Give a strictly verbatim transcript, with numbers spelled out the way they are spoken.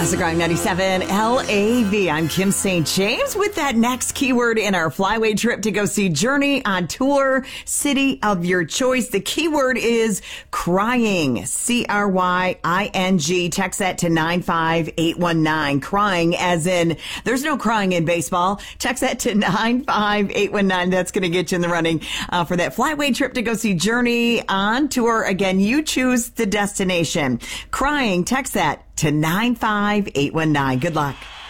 Classic Rock ninety-seven L A V. I'm Kim Saint James with that next keyword in our flyway trip to go see Journey on tour, city of your choice. The keyword is crying. C R Y I N G. Text that to nine five eight one nine. Crying as in there's no crying in baseball. Text that to nine five eight one nine. That's going to get you in the running uh, for that flyway trip to go see Journey on tour. Again, you choose the destination. Crying. Text that to nine five eight one nine. Good luck.